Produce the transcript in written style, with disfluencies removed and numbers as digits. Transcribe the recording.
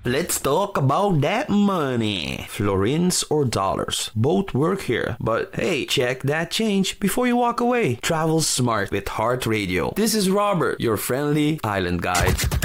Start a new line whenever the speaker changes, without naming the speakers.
Let's talk about that money. Florins or dollars, both work here. But hey, check that change before you walk away. Travel smart with Heart Radio. This is Robert, your friendly island guide.